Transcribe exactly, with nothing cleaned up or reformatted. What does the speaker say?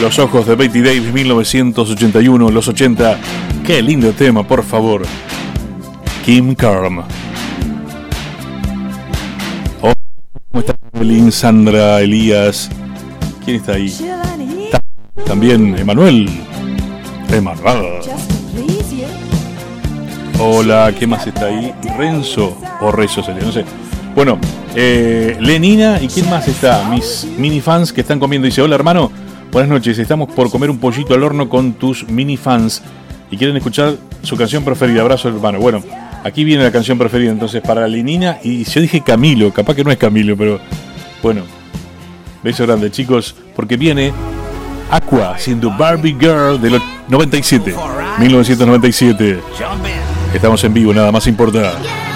Los ojos de Betty Davis, mil novecientos ochenta y uno, los ochenta. Qué lindo tema, por favor. Kim Carm. Oh, ¿cómo está Evelyn, Sandra, Elías? ¿Quién está ahí? También Emanuel. Emanuel. Hola, ¿qué más está ahí? Renzo o Rezo sería, no sé. Bueno, eh, Lenina y ¿quién más está? Mis mini fans que están comiendo. Dice, hola hermano, buenas noches. Estamos por comer un pollito al horno con tus mini fans y quieren escuchar su canción preferida. Abrazo hermano. Bueno, aquí viene la canción preferida entonces para Lenina. Y yo dije Camilo, capaz que no es Camilo, pero bueno. Beso grande chicos, porque viene Aqua siendo Barbie Girl del noventa y siete, mil novecientos noventa y siete. Estamos en vivo, nada más importa.